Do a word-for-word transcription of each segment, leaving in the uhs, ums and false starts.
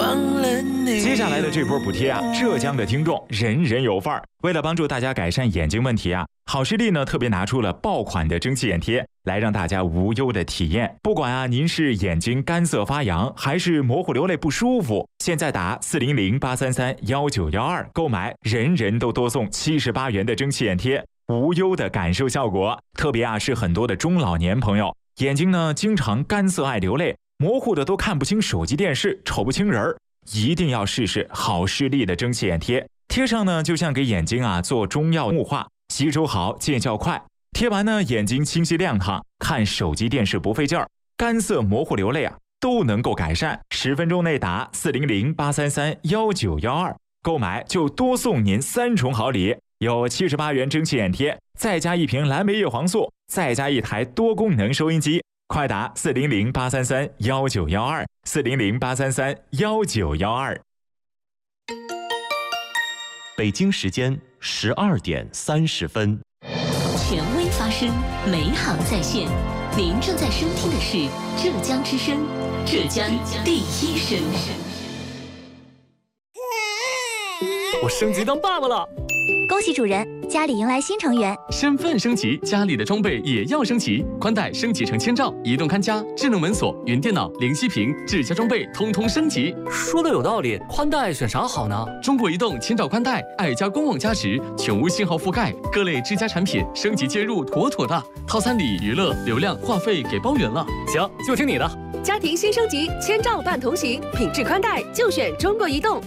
了你。 接下来的这波补贴啊，浙江的听众人人有份儿。为了帮助大家改善眼睛问题啊，好视力呢特别拿出了爆款的蒸汽眼贴，来让大家无忧的体验。不管啊您是眼睛干涩发痒，还是模糊流泪不舒服，现在打四零零八三三幺九幺二购买，人人都多送七十八元的蒸汽眼贴，无忧的感受效果。特别啊是很多的中老年朋友，眼睛呢经常干涩爱流泪，模糊的都看不清手机电视，瞅不清人儿，一定要试试好视力的蒸汽眼贴。贴上呢就像给眼睛啊做中药雾化，吸收好，见效快。贴完呢眼睛清晰亮堂，看手机电视不费劲儿，干涩模糊流泪啊都能够改善。十分钟内打四零零八三三幺九幺二购买就多送您三重好礼，有七十八元蒸汽眼贴，再加一瓶蓝莓叶黄素，再加一台多功能收音机。快打四零零八三三幺九幺二四零零八三三幺九幺二。 北京时间十二点三十分。 权威发声，美好在线。您正在收听的是浙江之声，浙江第一声。 我升级当爸爸了， 恭喜主人，家里迎来新成员。 身份升级，家里的装备也要升级。宽带升级成千兆，移动看家、智能门锁、云电脑、零息屏、智家装备通通升级。 说的有道理，宽带选啥好呢？ 中国移动千兆宽带，爱家官网加持，全无信号覆盖，各类智家产品升级接入妥妥的。套餐里娱乐、流量、话费给包圆了。 行，就听你的。 家庭新升级，千兆伴同行，品质宽带就选中国移动。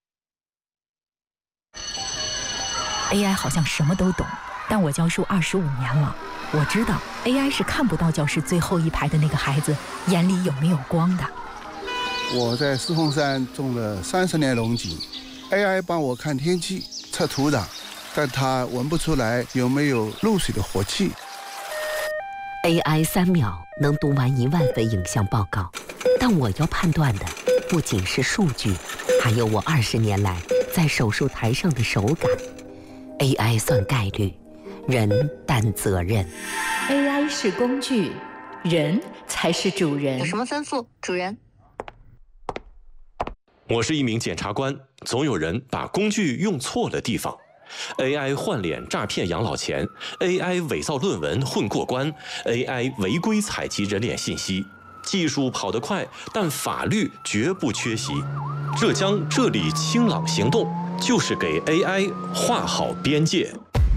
A I 好像什么都懂，但我教书二十五年了，我知道 A I 是看不到教室最后一排的那个孩子眼里有没有光的。 我在四凤山种了三十年龙井 ，A I 帮我看天气、测土壤，但它闻不出来有没有漏水的活气。 A I 三秒能读完一万份影像报告，但我要判断的不仅是数据，还有我二十年来在手术台上的手感。A I 算概率，人担责任。 A I 是工具，人才是主人。 有什么吩咐，主人？ 我是一名检察官，总有人把工具用错了地方。A I 换脸诈骗养老钱 ，A I 伪造论文混过关 ，A I 违规采集人脸信息。技术跑得快，但法律绝不缺席。浙江这里清朗行动就是给 A I 画好边界，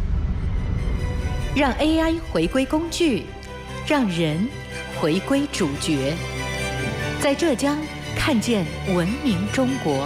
让 A I 回归工具，让人回归主角。在浙江看见文明中国。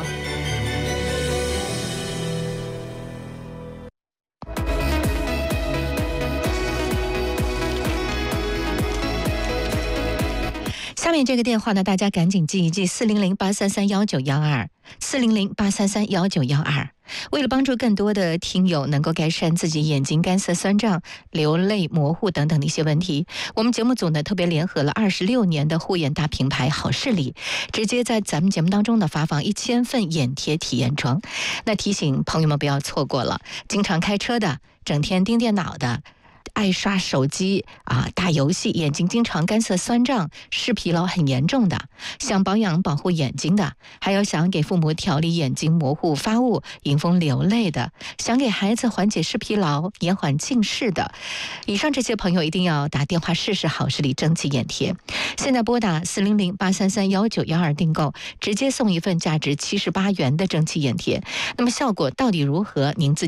下面这个电话呢，大家赶紧记一记：四零零八三三幺九幺二，四零零八三三幺九幺二。为了帮助更多的听友能够改善自己眼睛干涩、酸胀、流泪、模糊等等的一些问题，我们节目组呢特别联合了二十六年的护眼大品牌好视力，直接在咱们节目当中呢发放一千份眼贴体验装。那提醒朋友们不要错过了，经常开车的、整天盯电脑的、爱刷手机啊、打游戏，眼睛经常干涩酸胀、视疲劳很严重的，想保养保护眼睛的，还有想给父母调理眼睛模糊发雾、迎风流泪的，想给孩子缓解视疲劳、延缓近视的，以上这些朋友一定要打电话试试好视力蒸汽眼贴。现在拨打四零零八三三幺九幺二订购，直接送一份价值七十八元的蒸汽眼贴。那么效果到底如何？您自己